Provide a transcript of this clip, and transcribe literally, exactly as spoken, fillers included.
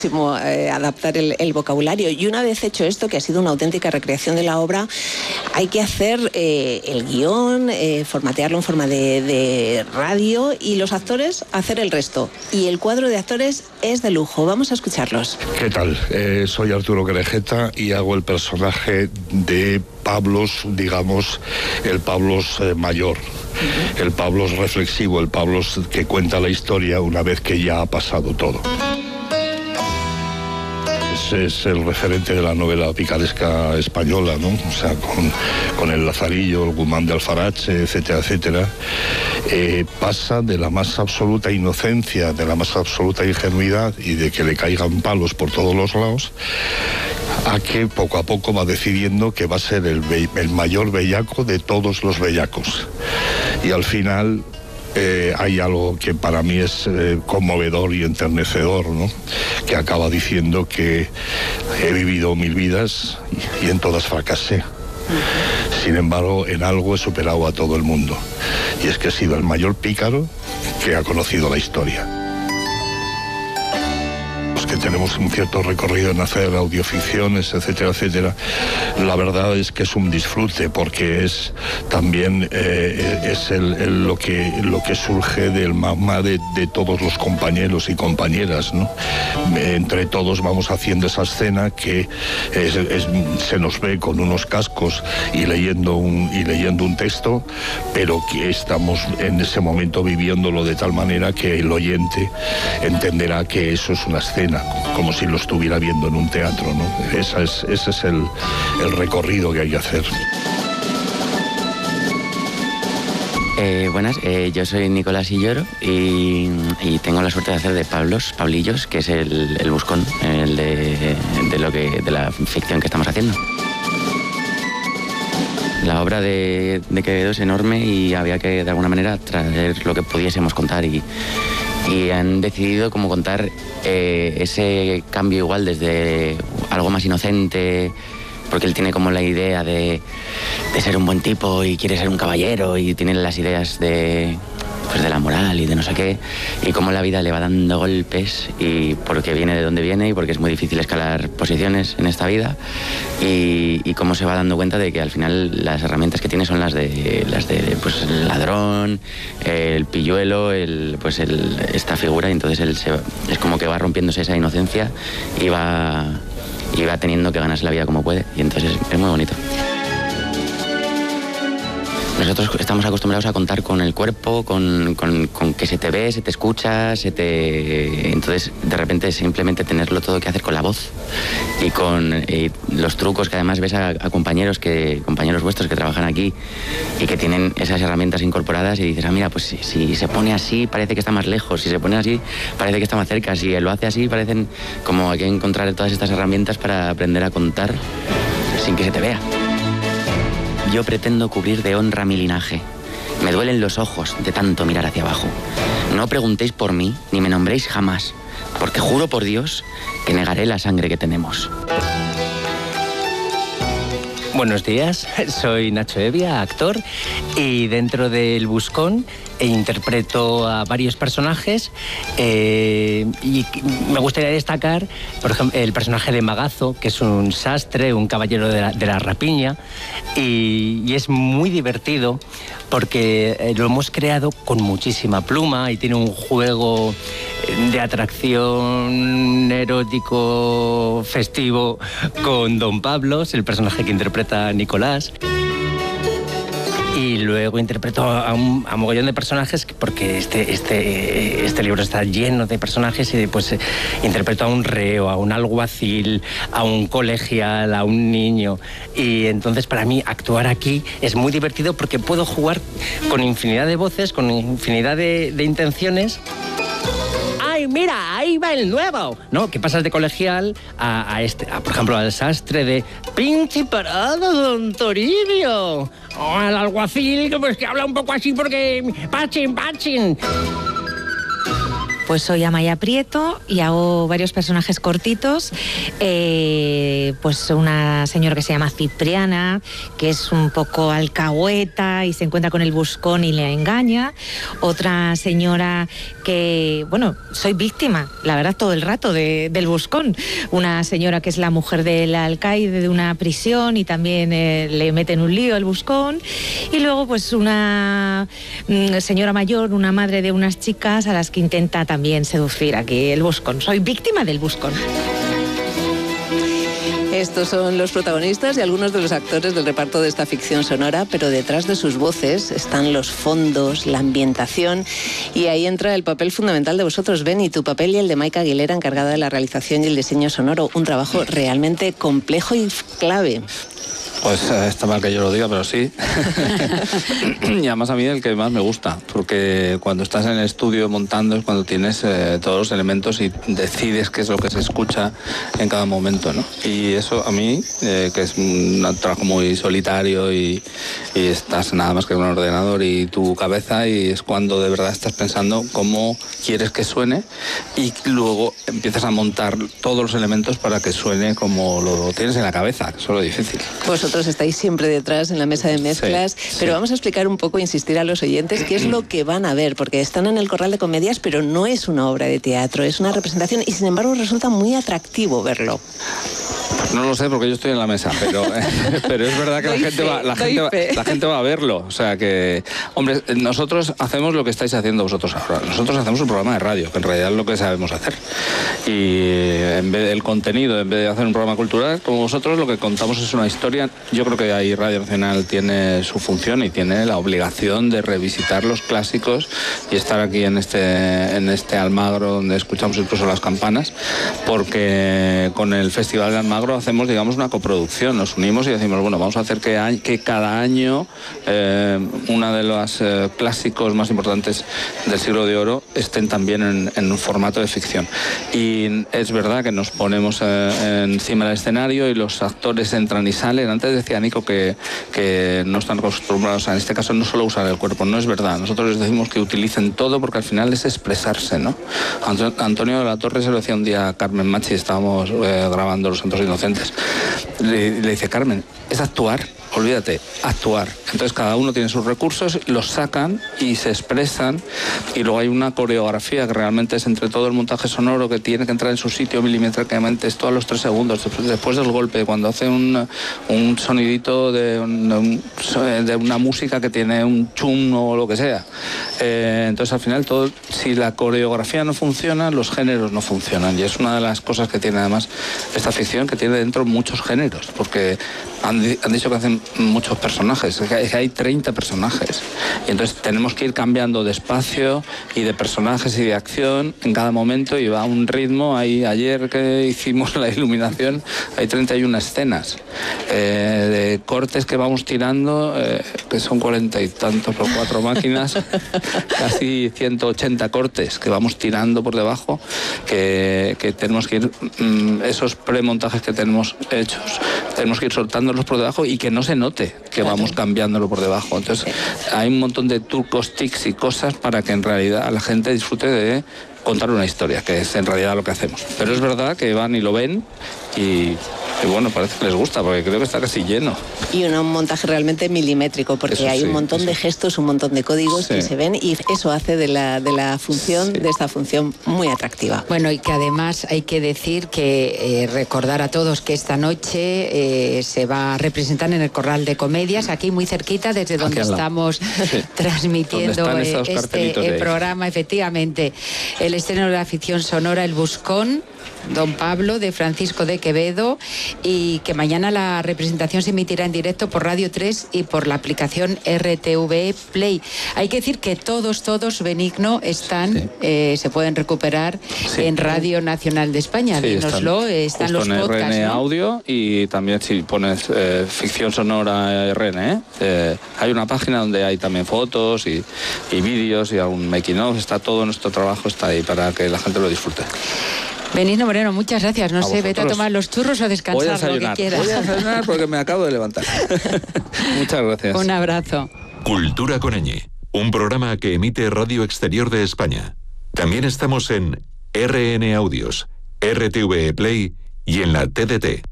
Eh, adaptar el, el vocabulario, y una vez hecho esto, que ha sido una auténtica recreación de la obra, hay que hacer eh, el guión, eh, formatearlo en forma de, de radio, y los actores hacer el resto, y el cuadro de actores es de lujo. Vamos a escucharlos. ¿Qué tal? Eh, soy Arturo Querejeta y hago el personaje de Pablos, digamos, el Pablos eh, mayor, uh-huh. El Pablos reflexivo, el Pablos que cuenta la historia una vez que ya ha pasado todo. Es el referente de la novela picaresca española, ¿no? O sea, con, con el Lazarillo, el Guzmán de Alfarache, etcétera, etcétera. Eh, pasa de la más absoluta inocencia, de la más absoluta ingenuidad y de que le caigan palos por todos los lados, a que poco a poco va decidiendo que va a ser el, be- el mayor bellaco de todos los bellacos. Y al final... Eh, hay algo que para mí es eh, conmovedor y enternecedor, ¿no? Que acaba diciendo que he vivido mil vidas y, y en todas fracasé. Sin embargo, en algo he superado a todo el mundo. Y es que he sido el mayor pícaro que ha conocido la historia. Que tenemos un cierto recorrido en hacer audioficciones, etcétera, etcétera. La verdad es que es un disfrute, porque es también eh, es el, el, lo que lo que surge del magma de, de todos los compañeros y compañeras, ¿no? Entre todos vamos haciendo esa escena que es, es, se nos ve con unos cascos y leyendo un y leyendo un texto, pero que estamos en ese momento viviéndolo de tal manera que el oyente entenderá que eso es una escena, como si lo estuviera viendo en un teatro, ¿no? Esa es, ese es el, el recorrido que hay que hacer. Eh, buenas, eh, yo soy Nicolás Illoro y, y tengo la suerte de hacer de Pablos, Pablillos, que es el, el buscón, el de, de, lo que, de la ficción que estamos haciendo. La obra de, de Quevedo es enorme y había que, de alguna manera, traer lo que pudiésemos contar, y Y han decidido como contar eh, ese cambio igual desde algo más inocente, porque él tiene como la idea de, de ser un buen tipo y quiere ser un caballero, y tiene las ideas de, pues de la moral y de no sé qué, y cómo la vida le va dando golpes, y porque viene de donde viene y porque es muy difícil escalar posiciones en esta vida, y, y cómo se va dando cuenta de que al final las herramientas que tiene son las de las de pues el ladrón, el pilluelo, el pues el, esta figura, y entonces él se, es como que va rompiéndose esa inocencia y va y va teniendo que ganarse la vida como puede, y entonces es, es muy bonito. Nosotros estamos acostumbrados a contar con el cuerpo, con, con, con que se te ve, se te escucha, se te... Entonces, de repente, simplemente tenerlo todo que hacer con la voz y con eh, los trucos que además ves a, a compañeros que compañeros vuestros que trabajan aquí y que tienen esas herramientas incorporadas, y dices, ah, mira, pues si, si se pone así parece que está más lejos, si se pone así parece que está más cerca, si lo hace así parecen... Como hay que encontrar todas estas herramientas para aprender a contar sin que se te vea. Yo pretendo cubrir de honra mi linaje. Me duelen los ojos de tanto mirar hacia abajo. No preguntéis por mí, ni me nombréis jamás, porque juro por Dios que negaré la sangre que tenemos. Buenos días, soy Nacho Evia, actor, y dentro del Buscón interpreto a varios personajes, eh, y me gustaría destacar, por ejemplo, el personaje de Magazo, que es un sastre, un caballero de la, de la rapiña, y, y es muy divertido porque lo hemos creado con muchísima pluma y tiene un juego de atracción erótico festivo con Don Pablos, el personaje que interpreta Nicolás. Y luego interpreto a un a mogollón de personajes, porque este, este, este libro está lleno de personajes, y pues interpreto a un reo, a un alguacil, a un colegial, a un niño. Y entonces para mí actuar aquí es muy divertido porque puedo jugar con infinidad de voces, con infinidad de, de intenciones. ¡Ay, mira, ahí va el nuevo! ¿No? Que pasas de colegial a, a este, a, por ejemplo, al sastre de Pinche parado, don Toribio. O al alguacil, que pues que habla un poco así porque... ¡Pachín, pachín! Pues soy Amaya Prieto y hago varios personajes cortitos. Eh, pues una señora que se llama Cipriana, que es un poco alcahueta y se encuentra con el buscón y le engaña. Otra señora que, bueno, soy víctima, la verdad, todo el rato de, del buscón. Una señora que es la mujer del alcaide de una prisión y también eh, le mete en un lío el buscón. Y luego, pues una mm, señora mayor, una madre de unas chicas a las que intenta también seducir aquí el buscón. Soy víctima del buscón. Estos son los protagonistas y algunos de los actores del reparto de esta ficción sonora, pero detrás de sus voces están los fondos, la ambientación, y ahí entra el papel fundamental de vosotros, Beni, tu papel y el de Maika Aguilera, encargada de la realización y el diseño sonoro. Un trabajo realmente complejo y clave. Pues eh, está mal que yo lo diga, pero sí. Y además a mí el que más me gusta, porque cuando estás en el estudio montando es cuando tienes eh, todos los elementos y decides qué es lo que se escucha en cada momento, ¿no? Y eso a mí, eh, que es un trabajo muy solitario y, y estás nada más que con un ordenador y tu cabeza, y es cuando de verdad estás pensando cómo quieres que suene y luego empiezas a montar todos los elementos para que suene como lo tienes en la cabeza, que eso es lo difícil. Vosotros estáis siempre detrás en la mesa de mezclas, sí, pero sí. Vamos a explicar un poco, insistir a los oyentes qué es lo que van a ver, porque están en el Corral de Comedias, pero no es una obra de teatro, es una representación y sin embargo resulta muy atractivo verlo. No lo sé porque yo estoy en la mesa, pero, pero es verdad que la gente, va, la, gente va, la gente va a verlo. O sea que, hombre, nosotros hacemos lo que estáis haciendo vosotros ahora. Nosotros hacemos un programa de radio, que en realidad es lo que sabemos hacer. Y en vez del contenido, en vez de hacer un programa cultural, como vosotros, lo que contamos es una historia. Yo creo que ahí Radio Nacional tiene su función y tiene la obligación de revisitar los clásicos y estar aquí en este, en este Almagro, donde escuchamos incluso las campanas, porque con el Festival de Almagro hacemos, digamos, una coproducción, nos unimos y decimos, bueno, vamos a hacer que, que cada año eh, una de los eh, clásicos más importantes del siglo de oro estén también en, en un formato de ficción. Y es verdad que nos ponemos eh, encima del escenario y los actores entran y salen. Antes decía Nico que, que no están acostumbrados a, en este caso, no solo usar el cuerpo. No es verdad, nosotros les decimos que utilicen todo porque al final es expresarse, ¿no? Antonio de la Torre se lo decía un día a Carmen Machi, estábamos eh, grabando Los Santos Inocentes. Le, le dice, Carmen, es actuar, olvídate, actuar. Entonces cada uno tiene sus recursos, los sacan y se expresan, y luego hay una coreografía que realmente es entre todo el montaje sonoro, que tiene que entrar en su sitio milimétricamente, esto a los tres segundos, después del golpe, cuando hace un, un sonidito de, un, de una música que tiene un chum o lo que sea. Eh, entonces al final todo, si la coreografía no funciona, los géneros no funcionan, y es una de las cosas que tiene además esta ficción, que tiene dentro muchos géneros, porque han, han dicho que hacen muchos personajes, es que hay, hay treinta personajes, y entonces tenemos que ir cambiando de espacio y de personajes y de acción en cada momento, y va a un ritmo. Ahí, ayer que hicimos la iluminación, hay treinta y una escenas eh, de cortes que vamos tirando, eh, que son cuarenta y tantos por cuatro máquinas, casi ciento ochenta cortes que vamos tirando por debajo, que, que tenemos que ir, mm, esos premontajes que tenemos hechos, tenemos que ir soltándolos por debajo y que no se note que vamos cambiándolo por debajo. Entonces hay un montón de trucos, tics y cosas para que en realidad la gente disfrute de contar una historia, que es en realidad lo que hacemos. Pero es verdad que van y lo ven y, y bueno, parece que les gusta, porque creo que está casi lleno. Y un montaje realmente milimétrico, porque eso hay sí, un montón eso. de gestos, un montón de códigos sí. que se ven, y eso hace de la, de la función, sí. de esta función, muy atractiva. Bueno, y que además hay que decir que eh, recordar a todos que esta noche eh, se va a representar en el Corral de Comedias, aquí muy cerquita, desde donde estamos sí. transmitiendo eh, este eh, programa, efectivamente. El estreno de la ficción sonora El Buscón, Don Pablo, de Francisco de Quevedo, y que mañana la representación se emitirá en directo por Radio tres y por la aplicación R T V E Play. Hay que decir que todos, todos, Benigno, están, sí. eh, se pueden recuperar sí. en Radio Nacional de España. Sí, dínoslo, están, están los podcasts, R N ¿no? Audio, y también si pones eh, ficción sonora R N, ¿eh? Eh, hay una página donde hay también fotos y, y vídeos y algún making of. Está todo nuestro trabajo, está ahí para que la gente lo disfrute. Benigno Moreno, muchas gracias. No a sé, vosotros. Vete a tomar los churros o descansar, lo que quieras. Voy a desayunar porque me acabo de levantar. Muchas gracias. Un abrazo. Cultura con Ñ, un programa que emite Radio Exterior de España. También estamos en R N Audios, R T V E Play y en la T D T.